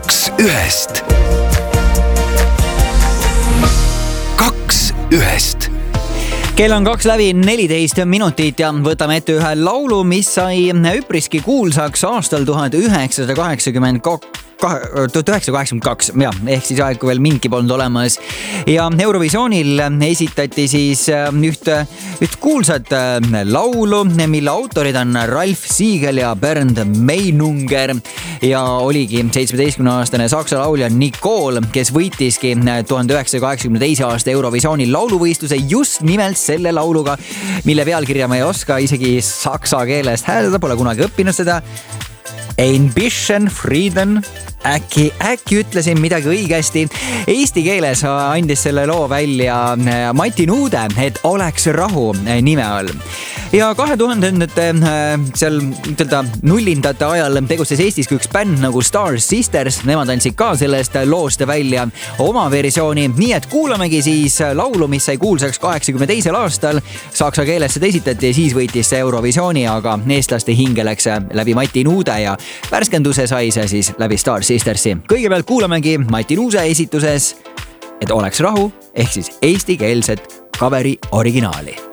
Kaks ühest. Kell on 2:14 ja võtame ette ühe laulu, mis sai üpriski kuulsaks aastal 1982, ehk siis aeg, kui veel mindki polnud olemas. Ja Eurovisioonil esitati siis üht kuulsat laulu, mille autorid on Ralf Siegel ja Bernd Meinunger. Ja oligi 17-aastane saksa laulja Nicole, kes võitiski 1982. aasta Eurovisiooni lauluvõistluse just nimelt selle lauluga, mille pealkirja ma ei oska isegi saksa keelest hääldada, pole kunagi õppinud seda. Ein bisschen Frieden. Äkki ütlesin midagi õigesti. Eesti keeles andis selle loo välja Mati Nuude, et Oleks rahu nime all. Ja 2000-ndate seal nullindate ajal tegutses Eestiski üks bänd nagu Star Sisters. Nemad andsid ka sellest loost välja oma versiooni. Nii et kuulamegi siis laulu, mis sai kuulsaks 82. aastal. Saksa keeles seda esitati ja siis võitis see Eurovisiooni, aga eestlaste hinge läks läbi Mati Nuude ja värskenduse sai see siis läbi Star Sistersi. Kõigepealt kuulamegi Mati Nuude esituses, et Oleks rahu, ehk siis eestikeelset coveri originaali.